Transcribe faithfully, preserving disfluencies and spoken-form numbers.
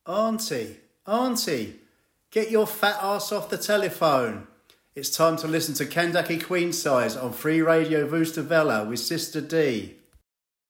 Auntie, Auntie, get your fat ass off the telephone. It's time to listen to Kandaki Queen Size on Free Radio Vustavella with Sister D.